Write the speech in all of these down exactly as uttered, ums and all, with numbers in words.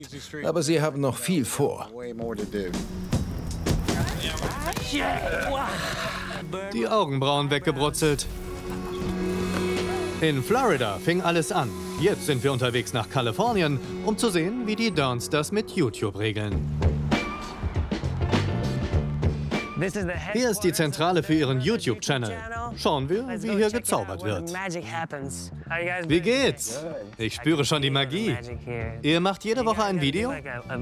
Aber sie haben noch viel vor. Die Augenbrauen weggebrutzelt. In Florida fing alles an. Jetzt sind wir unterwegs nach Kalifornien, um zu sehen, wie die Durns das mit YouTube regeln. Hier ist die Zentrale für ihren YouTube-Channel. Schauen wir, wie hier gezaubert wird. Wie geht's? Ich spüre schon die Magie. Ihr macht jede Woche ein Video?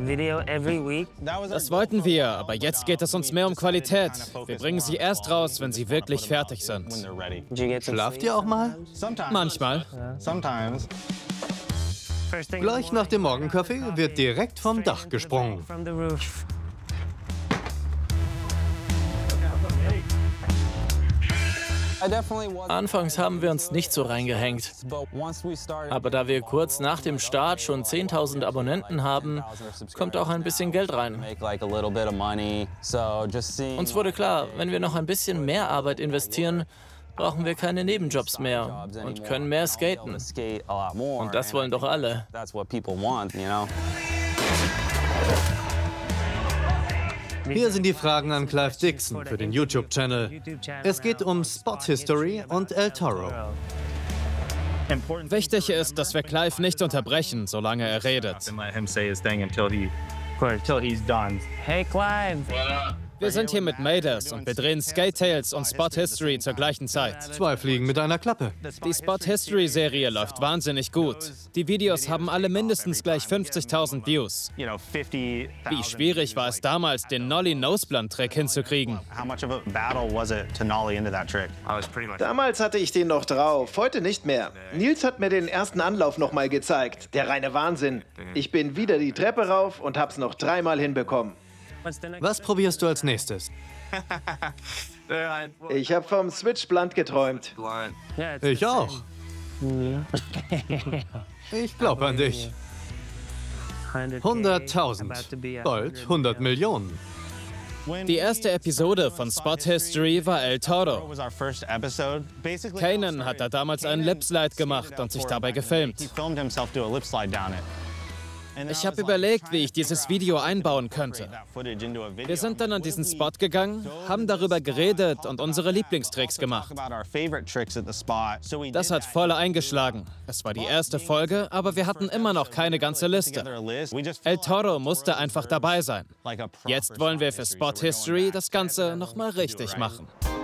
Das wollten wir, aber jetzt geht es uns mehr um Qualität. Wir bringen sie erst raus, wenn sie wirklich fertig sind. Schlaft ihr auch mal? Manchmal. Gleich nach dem Morgenkaffee wird direkt vom Dach gesprungen. Anfangs haben wir uns nicht so reingehängt. Aber da wir kurz nach dem Start schon zehntausend Abonnenten haben, kommt auch ein bisschen Geld rein. Uns wurde klar, wenn wir noch ein bisschen mehr Arbeit investieren, brauchen wir keine Nebenjobs mehr und können mehr skaten. Und das wollen doch alle. Hier sind die Fragen an Clive Dixon für den YouTube-Channel. Es geht um Spot History und El Toro. Wichtig ist, dass wir Clive nicht unterbrechen, solange er redet. Hey Clive! Wir sind hier mit Maders und wir drehen Skate Tales und Spot History zur gleichen Zeit. Zwei Fliegen mit einer Klappe. Die Spot History Serie läuft wahnsinnig gut. Die Videos haben alle mindestens gleich fünfzigtausend Views. Wie schwierig war es damals, den Nollie Noseblunt Trick hinzukriegen? Damals hatte ich den noch drauf, heute nicht mehr. Nils hat mir den ersten Anlauf noch mal gezeigt. Der reine Wahnsinn. Ich bin wieder die Treppe rauf und hab's noch dreimal hinbekommen. Was probierst du als nächstes? Ich habe vom Switch Blunt geträumt. Ich auch. Ich glaube an dich. hunderttausend. Bald hundert Millionen. Die erste Episode von Spot History war El Toro. Kanan hat da damals einen Lipslide gemacht und sich dabei gefilmt. Ich habe überlegt, wie ich dieses Video einbauen könnte. Wir sind dann an diesen Spot gegangen, haben darüber geredet und unsere Lieblingstricks gemacht. Das hat voll eingeschlagen. Es war die erste Folge, aber wir hatten immer noch keine ganze Liste. El Toro musste einfach dabei sein. Jetzt wollen wir für Spot History das Ganze nochmal richtig machen.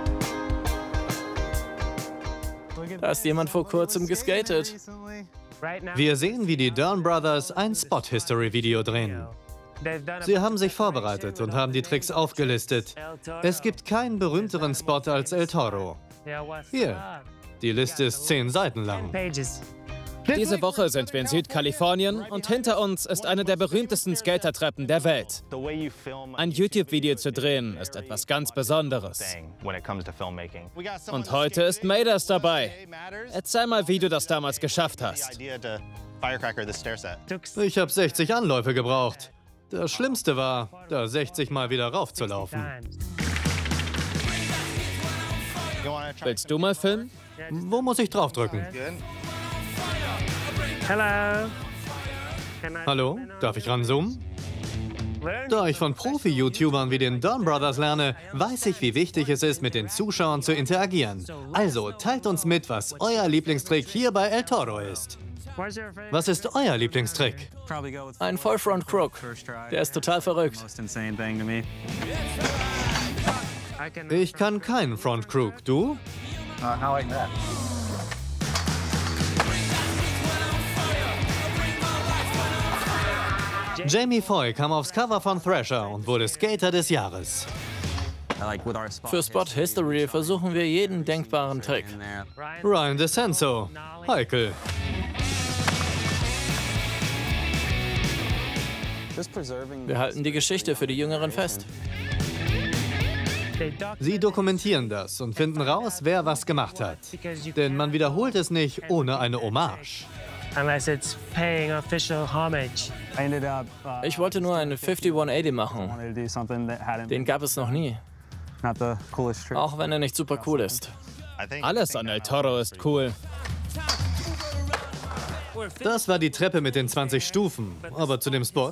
Da ist jemand vor kurzem geskatet. Wir sehen, wie die Durn Brothers ein Spot-History-Video drehen. Sie haben sich vorbereitet und haben die Tricks aufgelistet. Es gibt keinen berühmteren Spot als El Toro. Hier, die Liste ist zehn Seiten lang. Diese Woche sind wir in Südkalifornien und hinter uns ist eine der berühmtesten Skatertreppen der Welt. Ein YouTube-Video zu drehen ist etwas ganz Besonderes. Und heute ist Maders dabei. Erzähl mal, wie du das damals geschafft hast. Ich habe sechzig Anläufe gebraucht. Das Schlimmste war, da sechzig Mal wieder raufzulaufen. Willst du mal filmen? Wo muss ich draufdrücken? Hello. Hallo, darf ich ranzoomen? Da ich von Profi-YouTubern wie den Durn Brothers lerne, weiß ich, wie wichtig es ist, mit den Zuschauern zu interagieren. Also teilt uns mit, was euer Lieblingstrick hier bei El Toro ist. Was ist euer Lieblingstrick? Ein Vollfront Crook. Der ist total verrückt. Ich kann keinen Front Crook. Du? Jamie Foy kam aufs Cover von Thrasher und wurde Skater des Jahres. Für Spot History versuchen wir jeden denkbaren Trick. Ryan DeCenso. Heikel. Wir halten die Geschichte für die Jüngeren fest. Sie dokumentieren das und finden raus, wer was gemacht hat. Denn man wiederholt es nicht ohne eine Hommage. Unless it's paying official homage. Ich wollte nur einen fifty one eighty machen. Den gab es noch nie. Auch wenn er nicht super cool ist. Alles an El Toro ist cool. Das war die Treppe mit den zwanzig Stufen. Aber zu dem Spot